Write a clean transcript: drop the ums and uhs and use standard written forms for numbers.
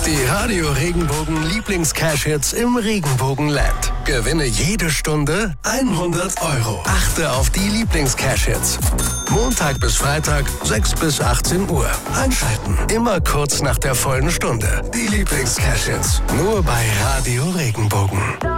Die Radio Regenbogen Lieblings-Cash-Hits im Regenbogenland. Gewinne jede Stunde 100 Euro. Achte auf die Lieblings-Cash-Hits. Montag bis Freitag, 6 bis 18 Uhr. Einschalten. Immer kurz nach der vollen Stunde. Die Lieblings-Cash-Hits. Nur bei Radio Regenbogen.